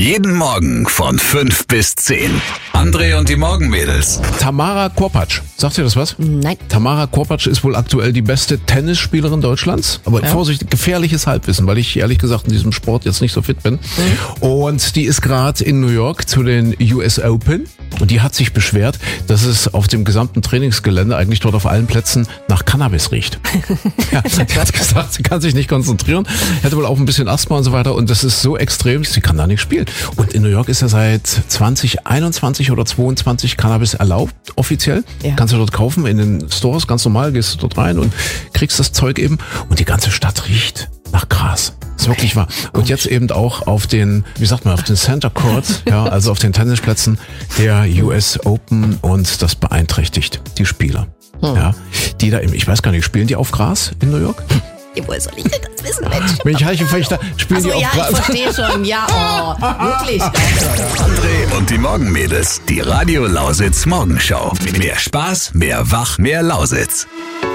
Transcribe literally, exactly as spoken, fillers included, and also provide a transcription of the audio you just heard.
Jeden Morgen von fünf bis zehn. André und die Morgenmädels. Tamara Korpatsch. Sagt ihr das was? Nein. Tamara Korpatsch ist wohl aktuell die beste Tennisspielerin Deutschlands. Aber Ja. Vorsicht, gefährliches Halbwissen, weil ich ehrlich gesagt in diesem Sport jetzt nicht so fit bin. Mhm. Und die ist gerade in New York zu den U S Open. Und die hat sich beschwert, dass es auf dem gesamten Trainingsgelände, eigentlich dort auf allen Plätzen, nach Cannabis riecht. Ja, sie hat gesagt, sie kann sich nicht konzentrieren, hätte wohl auch ein bisschen Asthma und so weiter. Und das ist so extrem, sie kann da nicht spielen. Und in New York ist ja seit zwanzig einundzwanzig oder zweiundzwanzig Cannabis erlaubt, offiziell. Ja. Kannst du dort kaufen in den Stores, ganz normal, gehst du dort rein und kriegst das Zeug eben. Und die ganze Stadt riecht nach Gras. Ist wirklich wahr. Und jetzt eben auch auf den, wie sagt man, auf den Center Court, ja, also auf den Tennisplätzen der U S Open, und das beeinträchtigt die Spieler. Hm. Ja, die da eben, ich weiß gar nicht, spielen die auf Gras in New York? Woher soll ich denn das wissen, Mensch? Wenn ich heiche, da spielen Achso, die auf ja, Gras. ich verstehe schon. Ja, oh, wirklich. André und die Morgenmädels. Die Radio Lausitz Morgenshow. Mehr Spaß, mehr Wach, mehr Lausitz.